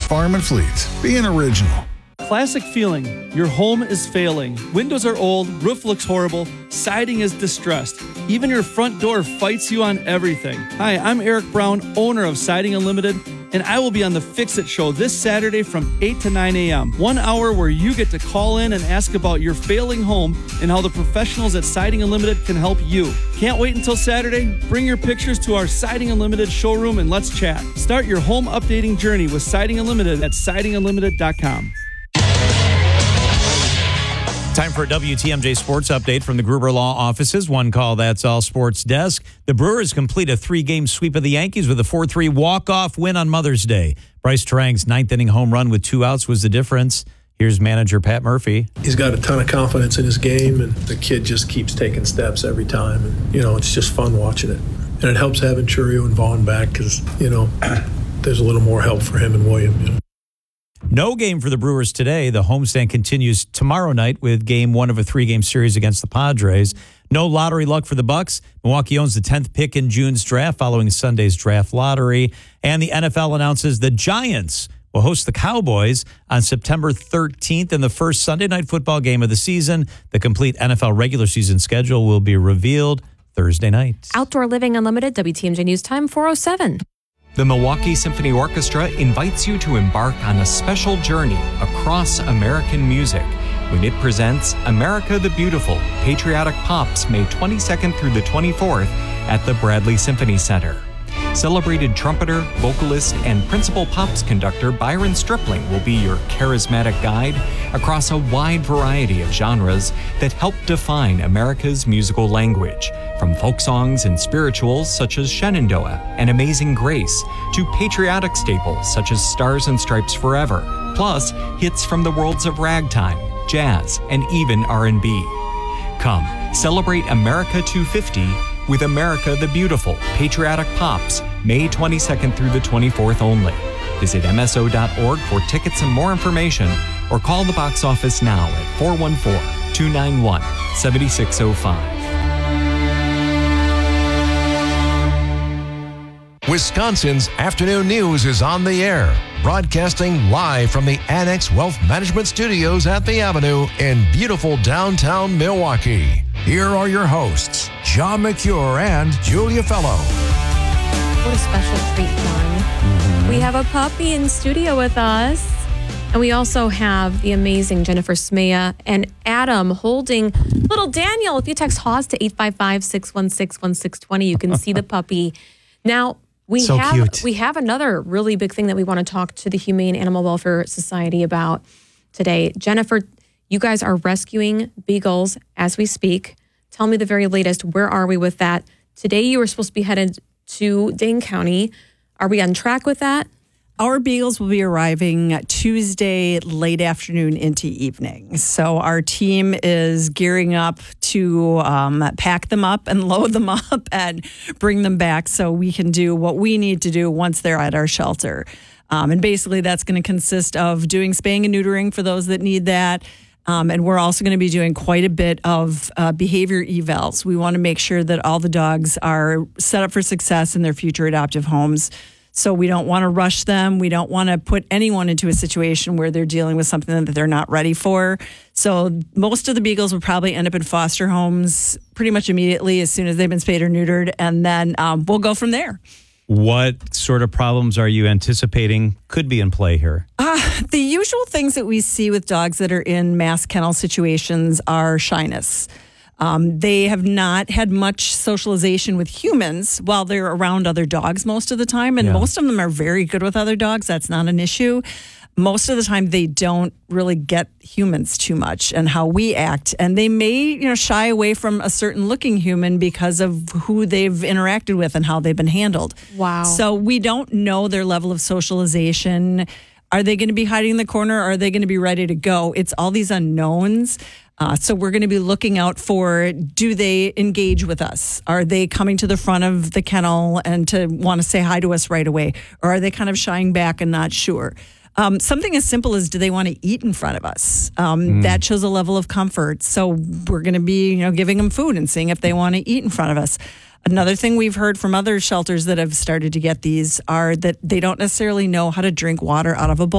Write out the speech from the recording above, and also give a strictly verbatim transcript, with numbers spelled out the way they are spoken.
Farm and Fleet. Be an original. Classic feeling. Your home is failing. Windows are old, roof looks horrible, siding is distressed. Even your front door fights you on everything. Hi, I'm Eric Brown, owner of Siding Unlimited, and I will be on the Fix It Show this Saturday from eight to nine a.m. One hour where you get to call in and ask about your failing home and how the professionals at Siding Unlimited can help you. Can't wait until Saturday? Bring your pictures to our Siding Unlimited showroom and let's chat. Start your home updating journey with Siding Unlimited at siding unlimited dot com. Time for a W T M J Sports Update from the Gruber Law Offices. One call, that's all sports desk. The Brewers complete a three-game sweep of the Yankees with a four three walk-off win on Mother's Day. Bryce Terang's ninth-inning home run with two outs was the difference. Here's manager Pat Murphy. He's got a ton of confidence in his game, and the kid just keeps taking steps every time. And, you know, it's just fun watching it. And it helps having Churio and Vaughn back because, you know, there's a little more help for him and William, you know. No game for the Brewers today. The homestand continues tomorrow night with game one of a three-game series against the Padres. No lottery luck for the Bucks. Milwaukee owns the tenth pick in June's draft following Sunday's draft lottery. And the N F L announces the Giants will host the Cowboys on September thirteenth in the first Sunday night football game of the season. The complete N F L regular season schedule will be revealed Thursday night. Outdoor Living Unlimited, W T M J News Time, four oh seven. The Milwaukee Symphony Orchestra invites you to embark on a special journey across American music when it presents America the Beautiful, Patriotic Pops, May twenty-second through the twenty-fourth at the Bradley Symphony Center. Celebrated trumpeter, vocalist, and principal pops conductor Byron Stripling will be your charismatic guide across a wide variety of genres that help define America's musical language, from folk songs and spirituals such as Shenandoah and Amazing Grace to patriotic staples such as Stars and Stripes Forever, plus hits from the worlds of ragtime, jazz, and even R and B. Come, celebrate America two fifty with America the Beautiful, Patriotic Pops, May twenty-second through the twenty-fourth only. Visit M S O dot org for tickets and more information, or call the box office now at four one four, two nine one, seven six zero five. Wisconsin's Afternoon News is on the air, broadcasting live from the Annex Wealth Management Studios at the Avenue in beautiful downtown Milwaukee. Here are your hosts, John McCure and Julia Fellow. What a special treat, John. Mm-hmm. We have a puppy in studio with us. And we also have the amazing Jennifer Smea and Adam holding little Daniel. If you text Haws to eight five five, six one six, one six two zero, you can see the puppy. Now, we so have cute. we have another really big thing that we want to talk to the Humane Animal Welfare Society about today. Jennifer, you guys are rescuing beagles as we speak. Tell me the very latest. Where are we with that? Today you were supposed to be headed to Dane County. Are we on track with that? Our beagles will be arriving Tuesday late afternoon into evening. So our team is gearing up to um, pack them up and load them up and bring them back so we can do what we need to do once they're at our shelter. Um, and basically that's going to consist of doing spaying and neutering for those that need that. Um, and we're also going to be doing quite a bit of uh, behavior evals. We want to make sure that all the dogs are set up for success in their future adoptive homes. So we don't want to rush them. We don't want to put anyone into a situation where they're dealing with something that they're not ready for. So most of the beagles will probably end up in foster homes pretty much immediately as soon as they've been spayed or neutered. And then um, we'll go from there. What sort of problems are you anticipating could be in play here? Uh, the usual things that we see with dogs that are in mass kennel situations are shyness. Um, they have not had much socialization with humans while they're around other dogs most of the time. And yeah. most of them are very good with other dogs. That's not an issue. Most of the time, they don't really get humans too much and how we act. And they may, you know, shy away from a certain looking human because of who they've interacted with and how they've been handled. Wow. So we don't know their level of socialization. Are they going to be hiding in the corner? Or are they going to be ready to go? It's all these unknowns. Uh, so we're going to be looking out for, do they engage with us? Are they coming to the front of the kennel and to want to say hi to us right away? Or are they kind of shying back and not sure? Um, something as simple as, do they want to eat in front of us? Um, mm. That shows a level of comfort. So we're going to be, you know, giving them food and seeing if they want to eat in front of us. Another thing we've heard from other shelters that have started to get these are that they don't necessarily know how to drink water out of a bowl.